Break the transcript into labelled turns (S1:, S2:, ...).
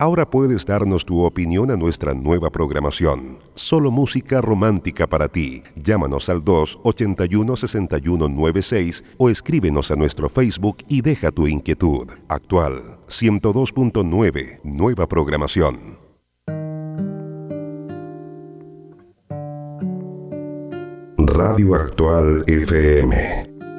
S1: Ahora puedes darnos tu opinión a nuestra nueva programación. Solo música romántica para ti. Llámanos al 281-6196 o escríbenos a nuestro Facebook y deja tu inquietud. Actual 102.9, nueva programación. Radio Actual FM